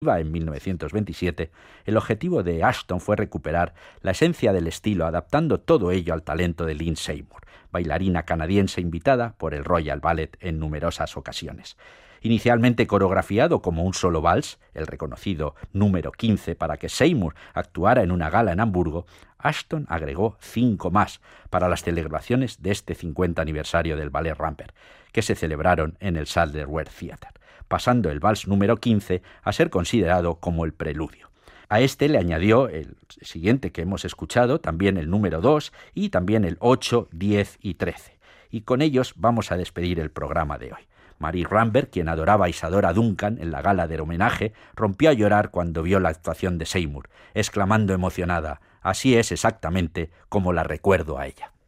en 1927, el objetivo de Ashton fue recuperar la esencia del estilo, adaptando todo ello al talento de Lynn Seymour, bailarina canadiense invitada por el Royal Ballet en numerosas ocasiones. Inicialmente coreografiado como un solo vals, el reconocido número 15 para que Seymour actuara en una gala en Hamburgo, Ashton agregó 5 más para las celebraciones de este 50 aniversario del Ballet Rumpert, que se celebraron en el Saddle-Werk Theatre, pasando el vals número 15 a ser considerado como el preludio. A este le añadió el siguiente que hemos escuchado, también el número 2 y también el 8, 10 y 13. Y con ellos vamos a despedir el programa de hoy. Marie Rambert, quien adoraba a Isadora Duncan en la gala del homenaje, rompió a llorar cuando vio la actuación de Seymour, exclamando emocionada: «Así es exactamente como la recuerdo a ella».